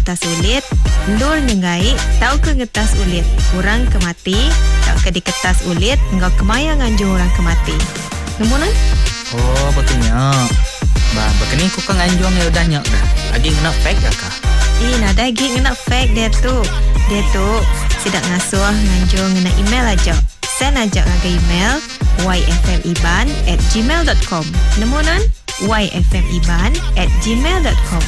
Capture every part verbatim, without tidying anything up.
ngetas ulit, lur ngengai, tau ke ngetas ulit, kurang kemati, tau ke di kertas ulit, engkau kemaya nganjung orang kemati. Nemunan? Oh, betulnya. Bah, begini ku kan nganjung ya udah nyak dah. Lagi kena fake dah kah? Eh, nada lagi kena fake dia tu. Dia tu sidak ngasuh nganjung ngena email aja. Send aja ngaga email y f m iban at gmail dot com. Nemunan? y f m iban at gmail dot com.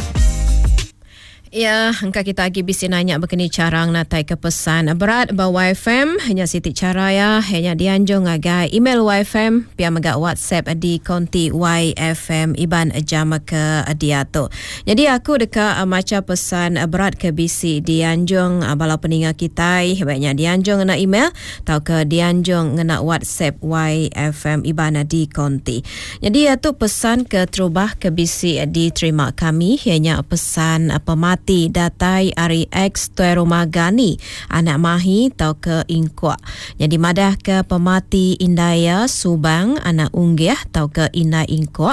Ya, angka kita lagi bisa nanya begini carang natai ke pesan berat bawa Y F M hanya siti cara ya hanya dianjung agak email Y F M pia megak WhatsApp di konti Y F M iban jam ke dia tu. Jadi aku dekat uh, macam pesan uh, berat ke bisi dianjung uh, bala peningat kita banyak dianjung ngena email atau ke dianjung ngena WhatsApp Y F M iban di konti. Jadi itu pesan ke terubah ke bisi uh, diterima kami hanya pesan uh, pemat datai Ari X Tuai Rumah Gani anak Mahi tau ke Ingkuak. Jadi madah ke pemati Indaya Subang anak Unggih tau ke Inai Ingkuak.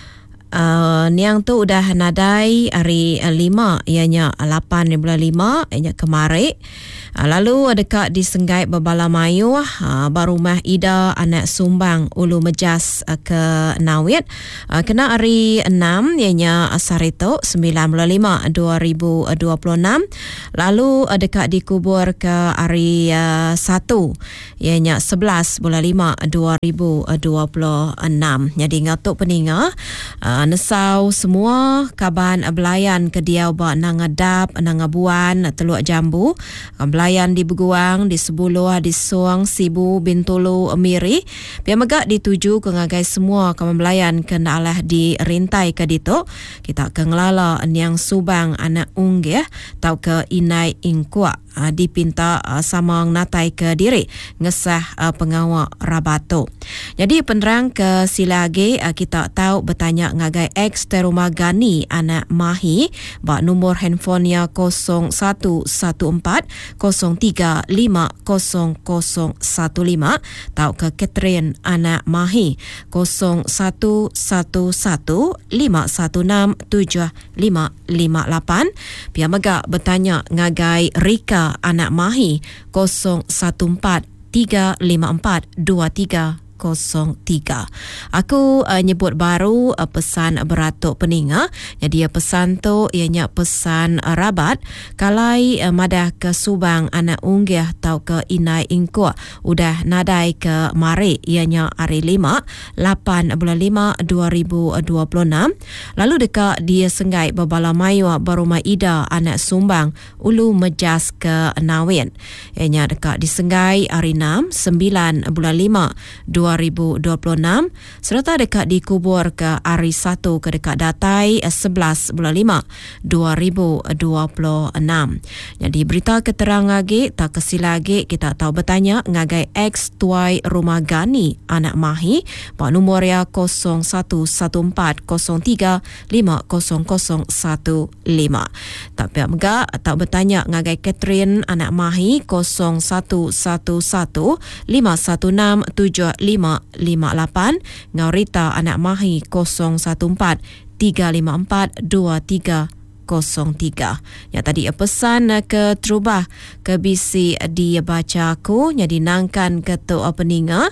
Uh, niang tu udah nadai hari uh, lima ianya lapan bulan lima ianya kemarin. Uh, lalu dekat di Senggai Babala Mayu uh, barumah Ida anak Sumbang Ulu Mejas uh, ke Nawit uh, kena hari enam ianya Sarito sembilan bulan lima dua ribu dua puluh enam. Lalu uh, dekat dikubur ke hari uh, satu ianya sebelas bulan lima dua ribu dua puluh enam. Jadi ngatuk peninga uh, nesau semua kaban belayan ke dia ba nangadap nangabuan teluk jambu belayan di Beguang di Sebuluh di Suang Sibu Bintulu Miri pia megak dituju ke ngagai semua kaban belayan ke nalah di rintai ke dito kita ke ngelala niang Subang anak Unggih tau ke Inai Ingkuak uh, dipinta uh, samang natai ke diri ngesah uh, pengawal Rabato. Jadi penerang ke silage uh, kita tahu bertanya ngagai X Terumah Gani anak Mahi bak nombor handphonenya kosong satu satu empat kosong tiga lima kosong kosong satu lima tau ke Catherine anak Mahi kosong satu satu satu lima satu enam tujuh lima lima lapan. Pia megak bertanya ngagai Rika anak Mahi kosong satu empat tiga lima empat dua tiga kosong tiga. Aku uh, nyebut baru uh, pesan beratuk peninga. Jadi uh, pesan tu ianya pesan uh, rabat kalai uh, madah ke Subang anak Unggih tau ke Inai Ingkuak udah nadai ke mari ianya hari lima lapan bulan lima dua ribu dua puluh enam. Lalu dekat dia Senggai Babala Mayu barumah Ida anak Sumbang Ulu Mejas ke Nawin. Ianya dekat di Senggai hari enam sembilan bulan lima dua ribu dua puluh enam serta dekat dikubur ke hari satu ke dekat datai sebelas bulan lima dua ribu dua puluh enam. Jadi berita keterang lagi tak kesilagi kita tahu bertanya ngagai X Tuai Rumah Gani anak Mahi pak nombor ya kosong satu satu empat kosong tiga lima kosong kosong satu lima. Tak pihak megak tak bertanya ngagai Catherine anak Mahi kosong satu satu satu lima satu enam tujuh lima lima lapan. Ngaurita anak Mahi kosong satu empat tiga lima empat dua tiga kosong tiga. Ya tadi pesan ke terubah ke bisi dibaca aku jadi nangkan ke tu peninga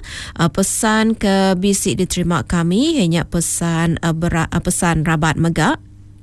pesan ke bisi diterima kami hanya pesan berat, pesan rabat megak.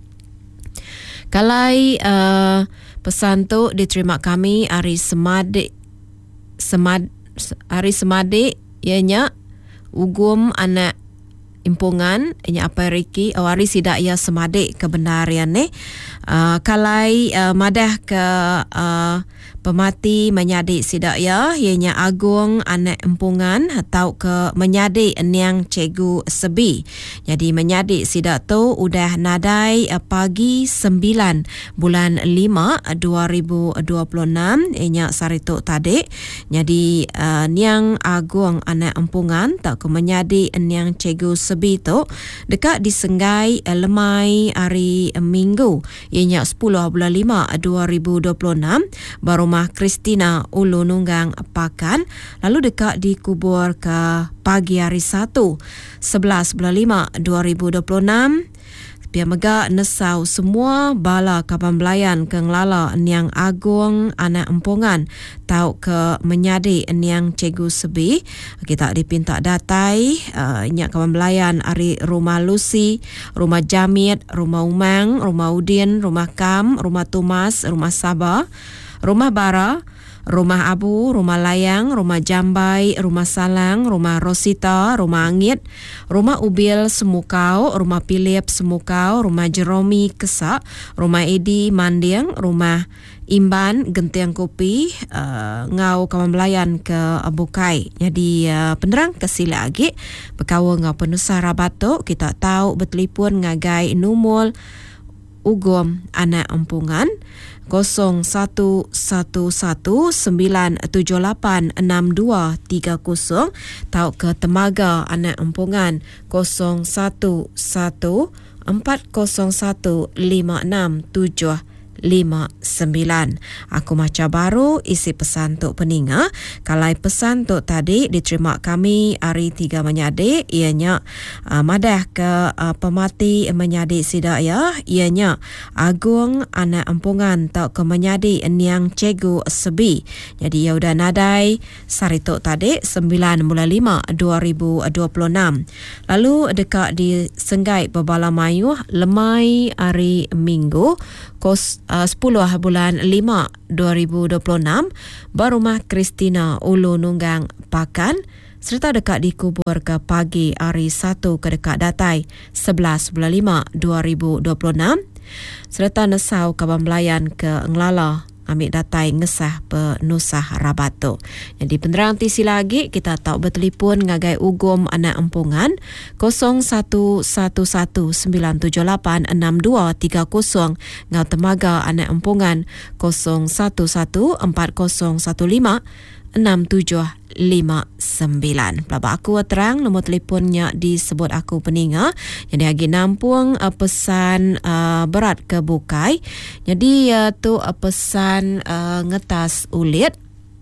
Kalai uh, pesan tu diterima kami hari semade semad hari semade ianya ugum anak impungan inya apa riki awari sidak ya semadik kebenaran ni uh, kalai uh, madah ke uh, pemati menyadik sidak ya ianya agung anak impungan atau ke menyadik niang cikgu sebi. Jadi menyadik sidak tu udah nadai uh, pagi sembilan bulan lima dua ribu dua puluh enam inya sarituk tadi. Jadi uh, niang agung anak impungan tak ke menyadik niang cikgu sebi tu dekat di Senggai uh, Lemai hari uh, Minggu ianya sepuluh bulan lima dua ribu dua puluh enam baru Kristina Ulu Nunggang Pakan. Lalu dekat dikubur ke pagi hari satu sebelas bulan lima dua ribu dua puluh enam pia mega nesau semua bala kapan belayan ke ngelala niang agung anak empongan tau ke menyadi niang cikgu sebi. Kita dipinta datai uh, nyak kapan belayan ari rumah Lucy, rumah Jamit, rumah Umang, rumah Udin, rumah Kam, rumah Tumas, rumah Sabah, rumah Bara, rumah Abu, rumah Layang, rumah Jambai, rumah Salang, rumah Rosita, rumah Angit, rumah Ubil Semukau, rumah Philip Semukau, rumah Jeromi Kesak, rumah Edi Mandiang, rumah Imban Gentiang Kopi, uh, ngau kawan belayan ke Bukai. Jadi uh, penerang kesila lagi berkawa ngau penusah Rabato, kita tahu bertelefon ngagai numul ugom anak empungan kosong satu satu satu sembilan tujuh lapan enam dua tiga kosong tau ke temaga anak empungan kosong satu satu empat kosong satu lima enam tujuh lima sembilan. Aku macam baru isi pesan tok peninga. Kalau pesan tok tadi diterima kami hari tiga menyadi, ianya uh, madah ke uh, pemati menyadi sidak ya, ianya agung anak empungan tau ke menyadi niang cikgu sebi. Jadi ya udah nadai sari tok tadi sembilan bulan lima dua ribu dua puluh enam. Lalu dekat di Senggai Bebala Mayuh lemai hari Minggu kos uh, sepuluh bulan lima dua ribu dua puluh enam berumah Kristina Ulu Nunggang Pakan serta dekat dikubur ke pagi hari satu ke dekat datai sebelas bulan lima dua ribu dua puluh enam serta nesau kaban belayan ke Ngelala ambil datai ngesah penusah Rabato. Jadi penerang tisi lagi kita tahu bertelefon ngagai ugum anak empungan kosong satu satu satu sembilan tujuh lapan enam dua tiga kosong ngau temaga anak empungan kosong satu satu empat kosong satu lima enam tujuh lima sembilan. Pelabak aku terang nombor telefonnya disebut aku peninga. Jadi lagi nampung uh, pesan uh, berat ke Bukai. Jadi uh, tu uh, pesan uh, ngetas ulit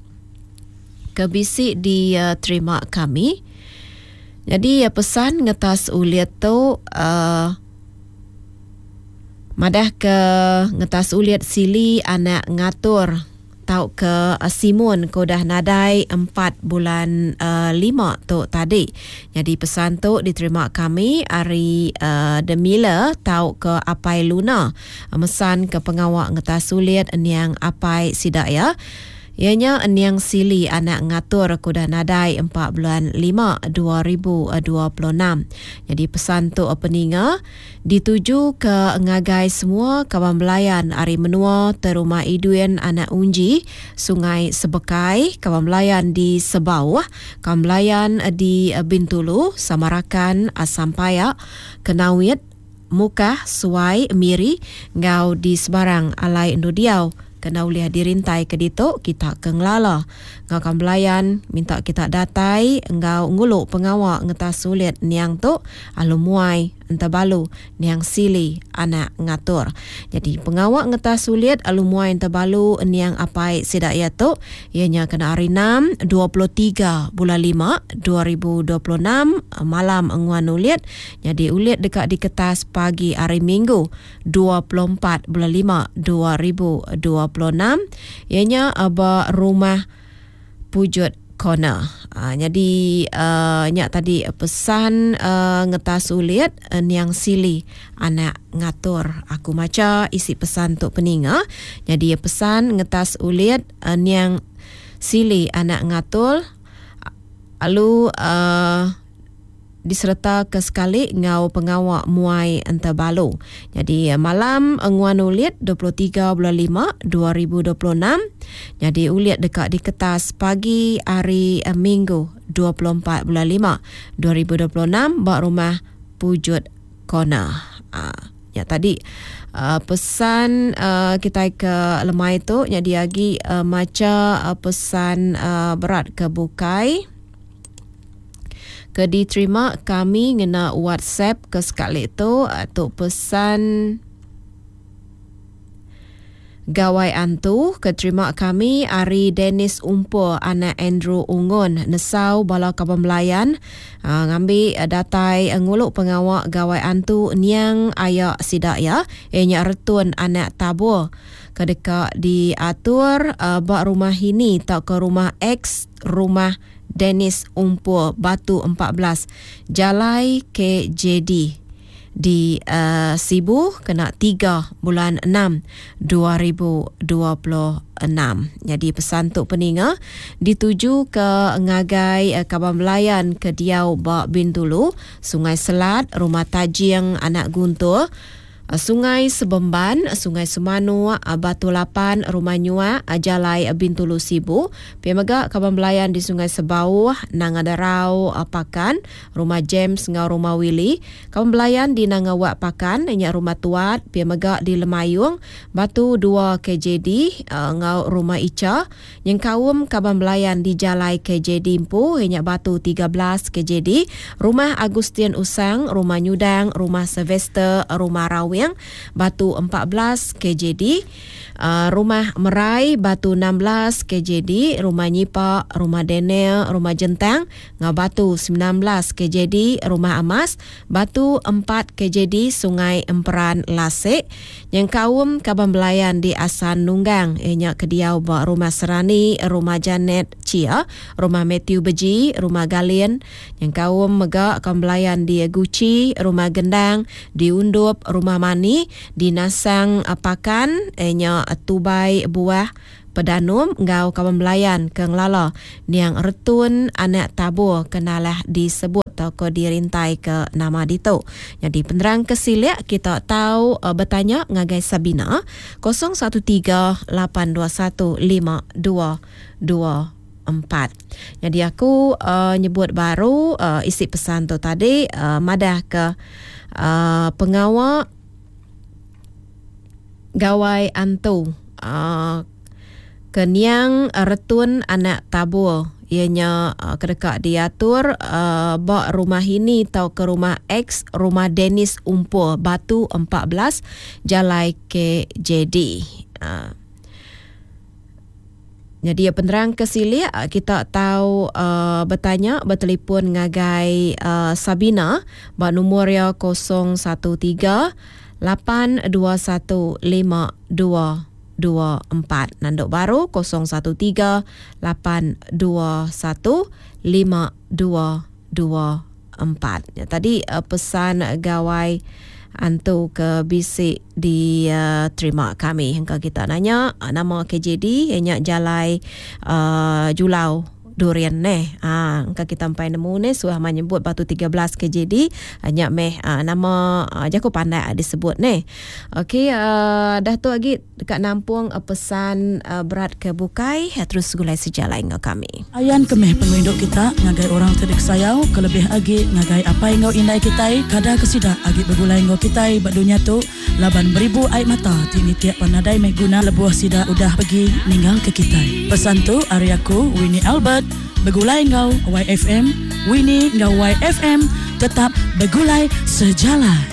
ke bisik di uh, terima kami. Jadi uh, pesan ngetas ulit tu uh, madah ke ngetas ulit sili anak ngatur tau ke uh, Simon ko dah nadai empat bulan uh, lima tu tadi. Jadi pesan tu diterima kami hari uh, Demila tau ke Apai Luna. Uh, mesan ke pengawak ngetas sulit niang Apai sidak ya. Ianya niang sili anak ngatur ko dah nadai empat bulan lima dua ribu dua puluh enam. Jadi pesan tu peninga dituju ke ngagai semua kawan belayan ari menua terumah Iduen anak Unji Sungai Sebekai, kawan belayan di Sebawah, kawan belayan di Bintulu, Samarakan, Sampaya, Kenawit, Mukah, Suai, Miri, ngau di Sebarang Alai Indodiau. Kena uliah dirintai ke dito kita ke Ngelala. Ngau kan belayan minta kita datai ngau nguluk pengawak ngetas sulit niang tu alumuai entah balu niang sili anak ngatur. Jadi pengawak ngetas sulit alumuai entah balu niang apai sidak ya tu ianya kena hari enam dua puluh tiga bulan lima dua ribu dua puluh enam malam nguan ulit. Jadi ulit dekat di kertas pagi hari Minggu dua puluh empat bulan lima dua ribu dua puluh enam ianya aba rumah Pujut Corner. Uh, jadi uh, nyak tadi pesan uh, ngetas ulit uh, niang sili anak ngatur. Aku maca isi pesan tu peninga. Jadi pesan ngetas ulit uh, niang sili anak ngatur. Lalu uh, diserta ke sekali ngau pengawak muai Antabalu. Jadi malam nguan ulit dua puluh tiga bulan lima dua ribu dua puluh enam. Jadi ulit dekat di kertas pagi hari uh, Minggu dua puluh empat bulan lima dua ribu dua puluh enam bak rumah Pujut Corner. Uh, ya tadi uh, pesan uh, kita ke lemai tu jadi lagi uh, maca uh, pesan uh, berat ke Bukai. Ke diterima kami ngena WhatsApp ke sekali tu atau pesan gawai antu keterima kami Ari Dennis Umpo anak Andrew Ungun Nesau bala Kaban Melayan uh, ngambil uh, datai uh, nguluk pengawak gawai antu niang ayak sidak ya ianya retun anak tabur kedeka diatur uh, bak rumah ini tak ke rumah X rumah Dennis Umpo Batu empat belas Jalai K J D di uh, Sibu kena tiga bulan enam dua ribu dua puluh enam. Jadi pesan untuk peninga dituju ke ngagai uh, Kaban Melayan ke Diau Bak Bintulu, Sungai Selat, Rumah Tajing Anak Guntur, Sungai Sebemban, Sungai Semanu, Batu Lapan, Rumah Nyua, Jalai Bintulu Sibu, Piamaga Kaban Melayan di Sungai Sebau, Nangadarau Pakan, Rumah James ngau Rumah Willy, Kaban Melayan di Nangawak Pakan, Inya Rumah Tuat, Piamaga di Lemayung, Batu dua K J D ngau Rumah Ica, Nyengkawum Kaban Melayan di Jalai K J D Impu, Inya Batu tiga belas K J D, Rumah Agustian Usang, Rumah Nyudang, Rumah Sylvester, Rumah Rawi Batu empat belas K J D, uh, Rumah Merai Batu enam belas K J D, Rumah Nyipa, Rumah Daniel, Rumah Jentang Ngabatu sembilan belas K J D, Rumah Amas Batu empat K J D, Sungai Emperan Lasik, Nyengkawum Kaban Melayan di Asan Nunggang, ianya Kediau Bak Rumah Serani, Rumah Janet Cia, Rumah Matthew Beji, Rumah Galian, Nyengkawum Megak Kaban Melayan di Guci, Rumah Gendang di Undup, Rumah Mani di Nasang Pakan, ianya Tubai Buah Pedanum ngau Kaban Melayan Keng Lala niang retun anak tabur kenalah disebut atau dirintai ke nama dito. Jadi penerang kesiliak kita tahu uh, bertanya ngagai Sabina kosong satu tiga lapan dua satu lima dua dua empat. Jadi aku uh, nyebut baru uh, isi pesan tu tadi uh, madah ke uh, pengawal gawai antu uh, keniang retun anak tabur ianya uh, kedekak diatur uh, bak rumah ini tau ke rumah X rumah Dennis Umpo Batu empat belas Jalai K J D. uh, Jadi penerang kesiliak kita tahu uh, bertanya bertelefon ngagai uh, Sabina bak nombor ya kosong satu tiga lapan dua satu lima dua dua empat. Nanduk baru kosong satu tiga lapan dua satu lima dua dua empat. Ya, tadi uh, pesan gawai antu ke bisik di uh, terima kami hingga kita nanya uh, nama K J D ianya Jalai uh, Julau Durian neh. Ah, angka kita sampai nemu ni suah menyebut batu tiga belas K J D hanya meh ah, nama aja ah, aku pandai ah, disebut ni. Okey, uh, dah tu lagi dekat nampung uh, pesan uh, berat ke bukai ya, terus gulai sejalan dengan kami. Ayan kemeh penginduk kita ngagai orang terik sayau kelebih agi ngagai apa yang ngau indai kita kada kesida agi begulai ngau kita bak dunia tu laban beribu air mata tini tiap panadai meh guna lebuah sida udah pergi ninggal ke kita. Pesan tu ari aku Winnie Albert begulai ngau Y F M, Winnie ngau Y F M tetap begulai sejalan.